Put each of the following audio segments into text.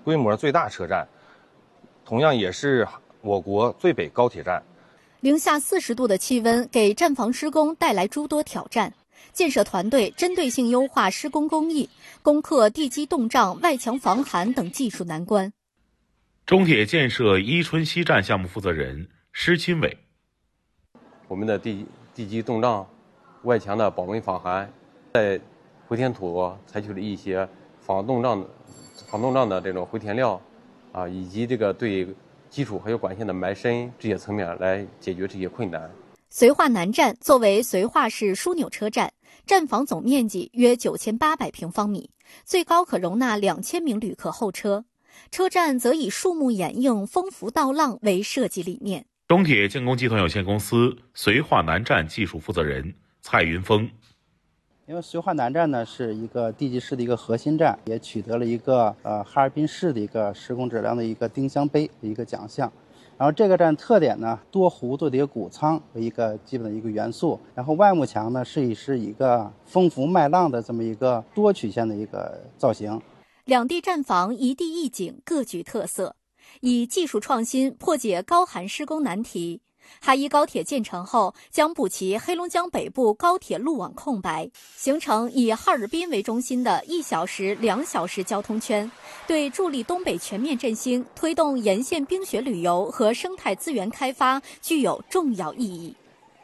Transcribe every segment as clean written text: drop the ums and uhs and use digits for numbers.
规模最大车站，同样也是我国最北高铁站。 零下40度的气温给站房施工带来诸多挑战，建设团队针对性优化施工工艺，攻克地基冻胀、外墙防寒等技术难关。 中铁建设伊春西站项目负责人施钦伟： 我们的地基冻胀、外墙的保温防寒，在回填土采取了一些防冻胀的这种回填料以及这个对基础还有管线的埋深这些层面来解决这些困难。 绥化南站作为绥化市枢纽车站，站房总面积约9800平方米，最高可容纳2000名旅客候车。车站则以树木掩映、风拂道浪为设计理念。 中铁建工集团有限公司绥化南站技术负责人蔡云峰： 因为绥化南站呢是一个地级市的一个核心站，也取得了一个哈尔滨市的一个施工质量的一个丁香杯的一个奖项。然后这个站特点呢，多弧度的一个谷仓为一个基本的一个元素，然后外幕墙呢是一个风拂麦浪的这么一个多曲线的一个造型。 两地站房一地一景，各具特色，以技术创新破解高寒施工难题。哈一高铁建成后，将补齐黑龙江北部高铁路网空白，形成以哈尔滨为中心的1小时、2小时交通圈，对助力东北全面振兴、推动沿线冰雪旅游和生态资源开发具有重要意义。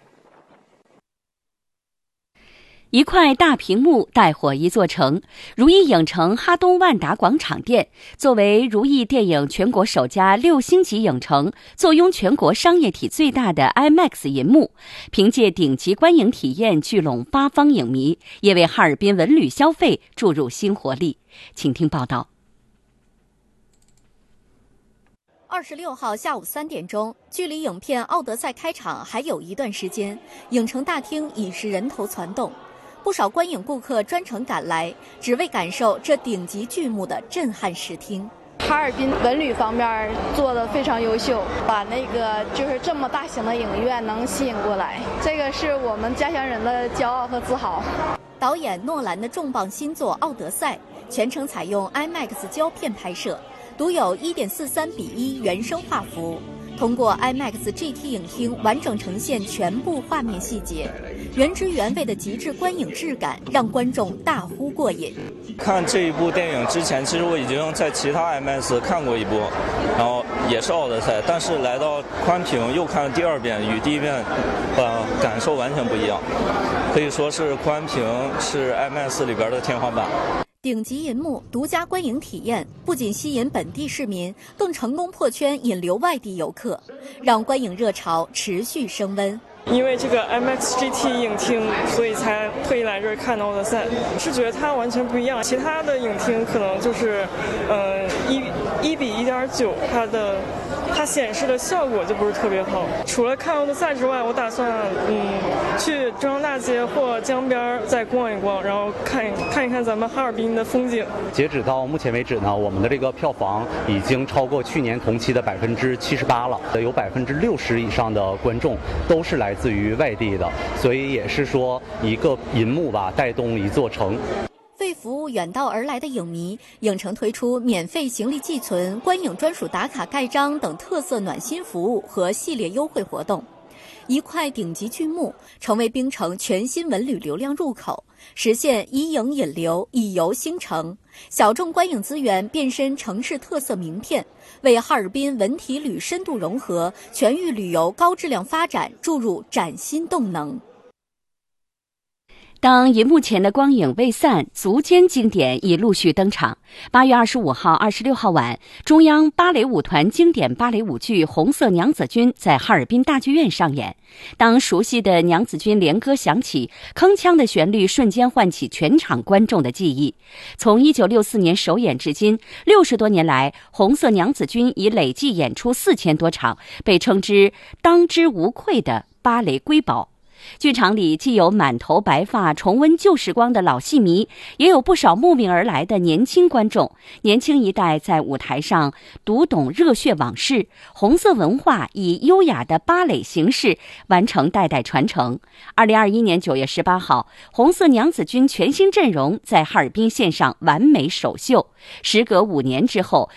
一块大屏幕带火一座城，如意影城哈东万达广场店作为如意电影全国首家6星级影城，坐拥全国商业体最大的 IMAX 银幕，凭借顶级观影体验聚拢八方影迷，也为哈尔滨文旅消费注入新活力。请听报道。 26号下午3点钟，距离影片《奥德赛》开场还有一段时间，影城大厅已是人头攒动。不少观影顾客专程赶来，只为感受这顶级剧目的震撼视听。 哈尔滨文旅方面做得非常优秀，把那个就是这么大型的影院能吸引过来，这个是我们家乡人的骄傲和自豪。 导演诺兰的重磅新作《奥德赛》全程采用 IMAX 胶片拍摄，独有1.43:1原生画幅。通过 IMAX GT 影厅完整呈现全部画面细节，原汁原味的极致观影质感让观众大呼过瘾。 看这一部电影之前，其实我已经在其他 IMAX 看过一部，然后也是奥德赛，但是来到宽屏又看了第2遍，与第1遍感受完全不一样，可以说是宽屏是 IMAX 里边的天花板。 顶级银幕、独家观影体验，不仅吸引本地市民，更成功破圈引流外地游客，让观影热潮持续升温。 因为这个 IMAX GT 影厅，所以才特意来这儿看奥德赛，是觉得它完全不一样。其他的影厅可能就是1:1.9，它显示的效果就不是特别好。除了看奥德赛之外，我打算去中央大街或江边再逛一逛，然后看一看咱们哈尔滨的风景。 截止到目前为止呢，我们的这个票房已经超过去年同期的78%了，有60%以上的观众都是来自于外地的，所以也是说一个银幕吧带动一座城。 为服务远道而来的影迷，影城推出免费行李寄存、观影专属打卡盖章等特色暖心服务和系列优惠活动。一块顶级剧目成为冰城全新文旅流量入口，实现以影引流、以游兴城，小众观影资源变身城市特色名片，为哈尔滨文体旅深度融合、全域旅游高质量发展注入崭新动能。 当银幕前的光影未散，足尖经典已陆续登场。8月25号、26号晚，中央芭蕾舞团经典芭蕾舞剧《红色娘子军》在哈尔滨大剧院上演。当熟悉的娘子军连歌响起，铿锵的旋律瞬间唤起全场观众的记忆。从1964年首演至今，60多年来，红色娘子军已累计演出4000多场，被称之当之无愧的芭蕾瑰宝。剧场里既有满头白发重温旧时光的老戏迷，也有不少慕名而来的年轻观众。年轻一代在舞台上读懂热血往事，红色文化以优雅的芭蕾形式完成代代传承。2021年9月18号，红色娘子军全新阵容在哈尔滨线上完美首秀。时隔5年之后，